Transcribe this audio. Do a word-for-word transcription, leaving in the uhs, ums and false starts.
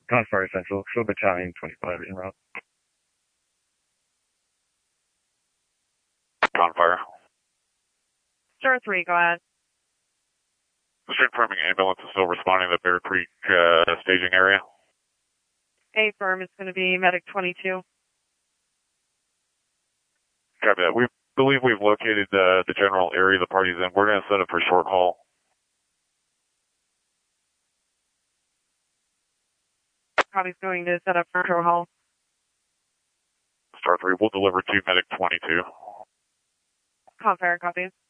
Conspire Central, show Battalion twenty-five en route. Conspire. Star three, go ahead. Just confirming ambulance is still responding to the Bear Creek uh, staging area. A firm is going to be Medic twenty-two. Copy that. We believe we've located uh, the general area the party's in. We're going to set up for short haul. Copy's going to set up for short haul. Star three, we'll deliver to Medic twenty-two. Conspire, copy.